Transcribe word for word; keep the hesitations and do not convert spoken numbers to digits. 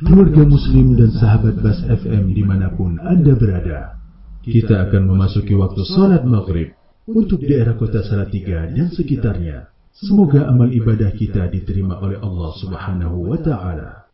keluarga muslim dan sahabat Bas F M dimanapun Anda berada. Kita akan memasuki waktu salat maghrib untuk daerah kota Salatiga dan sekitarnya. Semoga amal ibadah kita diterima oleh Allah Subhanahu wa Ta'ala.